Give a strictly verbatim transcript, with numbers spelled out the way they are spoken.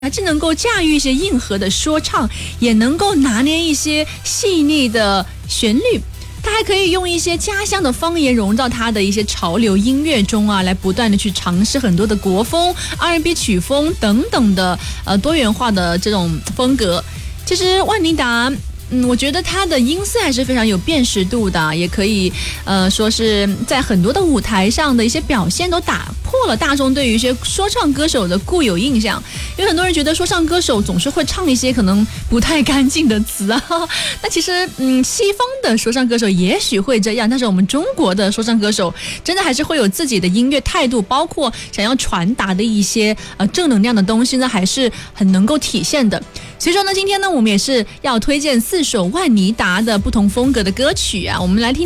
还既能够驾驭一些硬核的说唱，也能够拿捏一些细腻的旋律。他还可以用一些家乡的方言融入到他的一些潮流音乐中啊，来不断的去尝试很多的国风、R and B 曲风等等的呃多元化的这种风格。其实万妮达。嗯，我觉得他的音色还是非常有辨识度的，也可以呃说是在很多的舞台上的一些表现都打破了大众对于一些说唱歌手的固有印象。有很多人觉得说唱歌手总是会唱一些可能不太干净的词啊，那其实嗯，西方的说唱歌手也许会这样，但是我们中国的说唱歌手真的还是会有自己的音乐态度，包括想要传达的一些呃正能量的东西呢，还是很能够体现的。所以说呢，今天呢，我们也是要推荐四首万妮达的不同风格的歌曲啊，我们来听。